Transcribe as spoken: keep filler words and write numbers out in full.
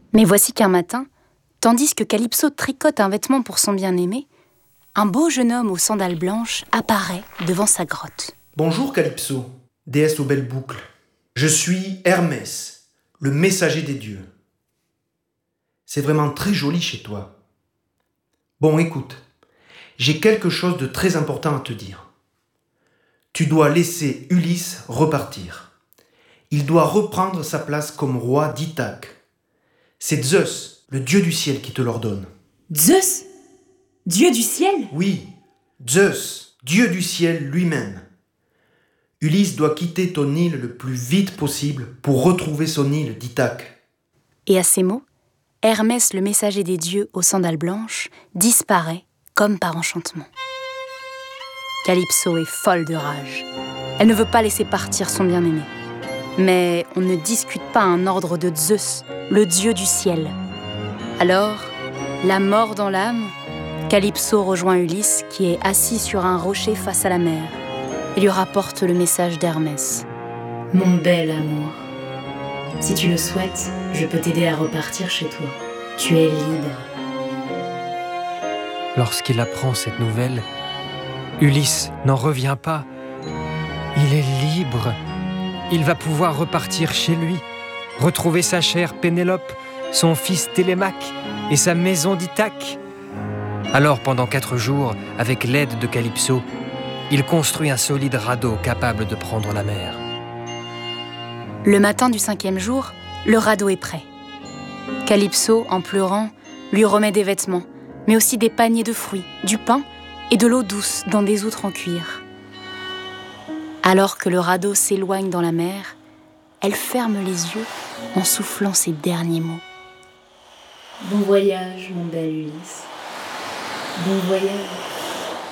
Mais voici qu'un matin, tandis que Calypso tricote un vêtement pour son bien-aimé, un beau jeune homme aux sandales blanches apparaît devant sa grotte. Bonjour Calypso, déesse aux belles boucles. Je suis Hermès, le messager des dieux. C'est vraiment très joli chez toi. Bon, écoute, j'ai quelque chose de très important à te dire. Tu dois laisser Ulysse repartir. Il doit reprendre sa place comme roi d'Ithaque. C'est Zeus, le dieu du ciel, qui te l'ordonne. Zeus ? Dieu du ciel ? Oui, Zeus, dieu du ciel lui-même. Ulysse doit quitter ton île le plus vite possible pour retrouver son île d'Ithaque. Et à ces mots, Hermès, le messager des dieux aux sandales blanches, disparaît comme par enchantement. Calypso est folle de rage. Elle ne veut pas laisser partir son bien-aimé. Mais on ne discute pas un ordre de Zeus, le dieu du ciel. Alors, la mort dans l'âme, Calypso rejoint Ulysse qui est assis sur un rocher face à la mer et lui rapporte le message d'Hermès. Mon bel amour, si tu le souhaites, je peux t'aider à repartir chez toi. Tu es libre. Lorsqu'il apprend cette nouvelle, Ulysse n'en revient pas. Il est libre. Il va pouvoir repartir chez lui, retrouver sa chère Pénélope, son fils Télémaque et sa maison d'Ithaque. Alors, pendant quatre jours, avec l'aide de Calypso, il construit un solide radeau capable de prendre la mer. Le matin du cinquième jour, le radeau est prêt. Calypso, en pleurant, lui remet des vêtements, mais aussi des paniers de fruits, du pain et de l'eau douce dans des outres en cuir. Alors que le radeau s'éloigne dans la mer, elle ferme les yeux en soufflant ses derniers mots. Bon voyage, mon bel Ulysse. Bon voyage.